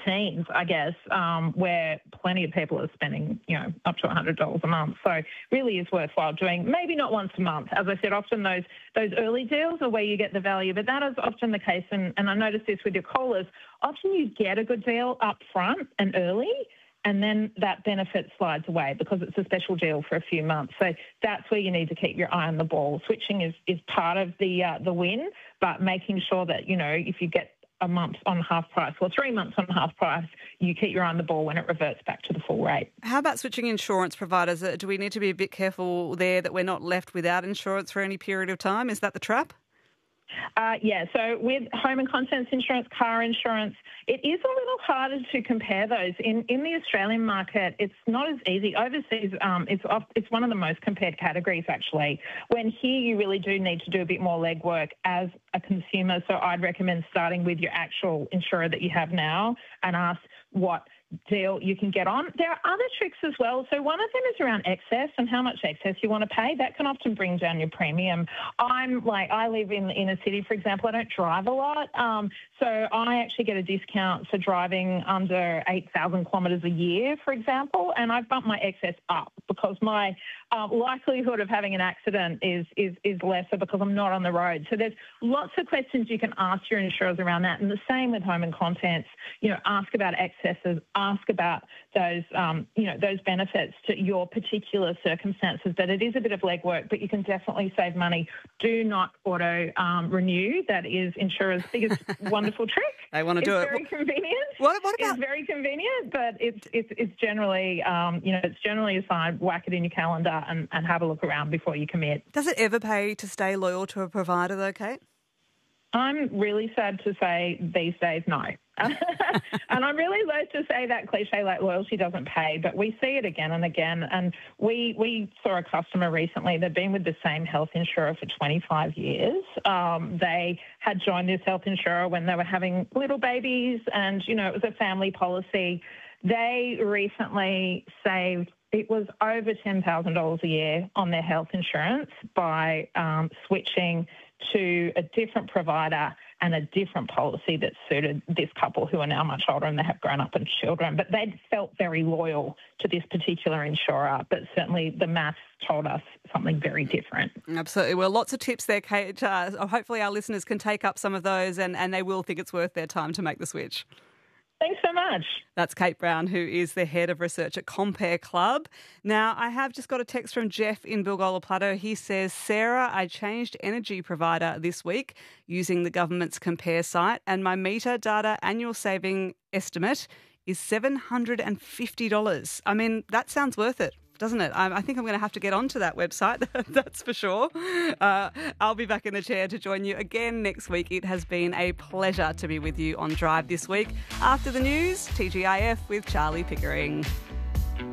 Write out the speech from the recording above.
teens, I guess, where plenty of people are spending, up to $100 a month. So really is worthwhile doing. Maybe not once a month. As I said, often those early deals are where you get the value, but that is often the case. And I noticed this with your callers. Often you get a good deal up front and early, and then that benefit slides away because it's a special deal for a few months. So that's where you need to keep your eye on the ball. Switching is part of the win, but making sure that, if you get a month on half price or 3 months on half price, you keep your eye on the ball when it reverts back to the full rate. How about switching insurance providers? Do we need to be a bit careful there that we're not left without insurance for any period of time? Is that the trap? So with home and contents insurance, car insurance, it is a little harder to compare those. In the Australian market, it's not as easy. Overseas, it's one of the most compared categories, actually. When here, you really do need to do a bit more legwork as a consumer. So I'd recommend starting with your actual insurer that you have now and ask what deal you can get on. There are other tricks as well. So one of them is around excess and how much excess you want to pay. That can often bring down your premium. I live in the inner city, for example. I don't drive a lot. So I actually get a discount for driving under 8,000 kilometres a year, for example, and I've bumped my excess up because my likelihood of having an accident is lesser because I'm not on the road. So there's lots of questions you can ask your insurers around that. And the same with home and contents. Ask about excesses, ask about those benefits to your particular circumstances. But it is a bit of legwork, but you can definitely save money. Do not auto renew. That is insurers' biggest wonderful trick. They want to do it. It's very convenient. What about? It's very convenient, but it's generally it's generally a sign. Whack it in your calendar and have a look around before you commit. Does it ever pay to stay loyal to a provider, though, Kate? I'm really sad to say these days, no. And I'm really loath to say that cliche like loyalty doesn't pay, but we see it again and again. And we saw a customer recently, they'd been with the same health insurer for 25 years. They had joined this health insurer when they were having little babies and, it was a family policy. They recently saved, it was over $10,000 a year on their health insurance by switching to a different provider and a different policy that suited this couple who are now much older and they have grown up and children. But they'd felt very loyal to this particular insurer, but certainly the maths told us something very different. Absolutely. Well, lots of tips there, Kate. Hopefully our listeners can take up some of those and they will think it's worth their time to make the switch. Thanks so much. That's Kate Brown, who is the head of research at Compare Club. Now, I have just got a text from Jeff in Bilgola Plateau. He says, Sarah, I changed energy provider this week using the government's Compare site, and my meter data annual saving estimate is $750. I mean, that sounds worth it, doesn't it? I think I'm going to have to get onto that website, that's for sure. I'll be back in the chair to join you again next week. It has been a pleasure to be with you on Drive this week. After the news, TGIF with Charlie Pickering.